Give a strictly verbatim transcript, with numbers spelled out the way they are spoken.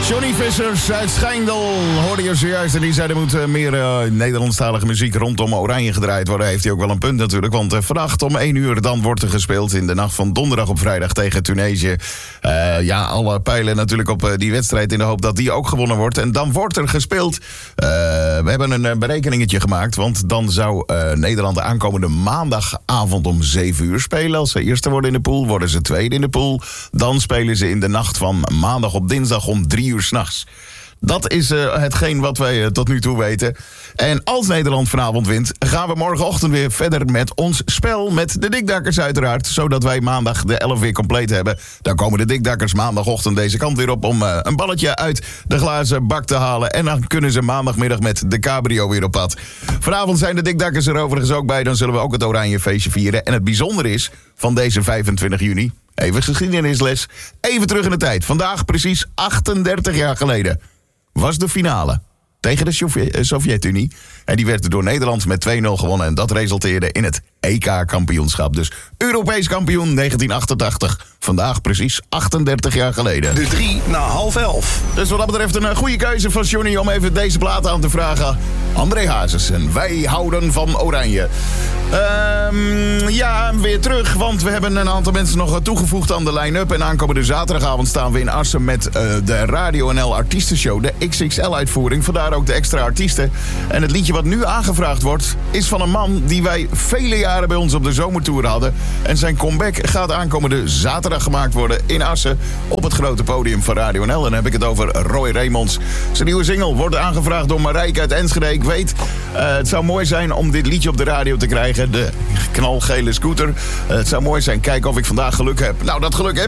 Johnny Vissers uit Schijndel hoorde je zojuist. En die zei er moet uh, meer uh, Nederlandstalige muziek rondom Oranje gedraaid worden. Heeft hij ook wel een punt natuurlijk. Want uh, vannacht om één uur dan wordt er gespeeld in de nacht van donderdag op vrijdag tegen Tunesië. Uh, ja, alle pijlen natuurlijk op uh, die wedstrijd in de hoop dat die ook gewonnen wordt. En dan wordt er gespeeld. Uh, we hebben een uh, berekeningetje gemaakt. Want dan zou uh, Nederland de aankomende maandagavond om zeven uur spelen. Als ze eerste worden in de pool, worden ze tweede in de pool. Dan spelen ze in de nacht van maandag op dinsdag om drie uur 's nachts. Dat is uh, hetgeen wat wij uh, tot nu toe weten. En als Nederland vanavond wint, gaan we morgenochtend weer verder met ons spel. Met de Dikdakkers uiteraard. Zodat wij maandag de elf weer compleet hebben. Dan komen de Dikdakkers maandagochtend deze kant weer op om uh, een balletje uit de glazen bak te halen. En dan kunnen ze maandagmiddag met de cabrio weer op pad. Vanavond zijn de Dikdakkers er overigens ook bij. Dan zullen we ook het Oranje feestje vieren. En het bijzondere is van deze vijfentwintig juni... Even geschiedenisles. Even terug in de tijd. Vandaag precies achtendertig jaar geleden was de finale tegen de Sovjet- Sovjet-Unie. En die werd door Nederland met twee nul gewonnen. En dat resulteerde in het E K-kampioenschap. Dus Europees kampioen negentien achtentachtig. Vandaag precies achtendertig jaar geleden. De drie na half elf. Dus wat dat betreft een goede keuze van Johnny om even deze plaat aan te vragen. André Hazes en wij houden van Oranje. Um, ja, weer terug, want we hebben een aantal mensen nog toegevoegd aan de line-up. En aankomende zaterdagavond staan we in Assen met uh, de Radio N L Artiestenshow. De X X L-uitvoering, vandaar ook de extra artiesten. En het liedje wat nu aangevraagd wordt, is van een man die wij vele jaren bij ons op de zomertour hadden. En zijn comeback gaat aankomende zaterdag gemaakt worden in Assen op het grote podium van Radio N L. En dan heb ik het over Roy Raymonds. Zijn nieuwe single wordt aangevraagd door Marijke uit Enschede. Ik weet, uh, het zou mooi zijn om dit liedje op de radio te krijgen. De knalgele scooter. Uh, het zou mooi zijn, kijken of ik vandaag geluk heb. Nou, dat geluk heb